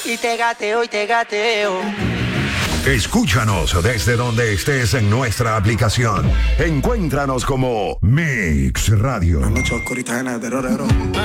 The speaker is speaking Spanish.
Y te gateo, y te gateo. Escúchanos desde donde estés en nuestra aplicación. Encuéntranos como Mix Radio. La noche oscurita llena de terror.